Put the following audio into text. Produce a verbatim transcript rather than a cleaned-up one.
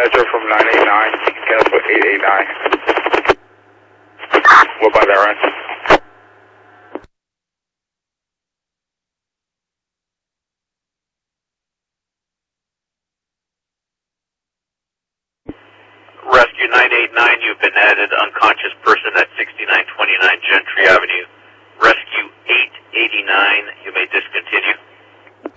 dispatcher from nine eight nine, cancel eight eight nine. What about that run? Rescue nine eight nine, you've been added unconscious person at sixty-nine twenty-nine Gentry Avenue. Rescue eight eighty-nine, you may discontinue.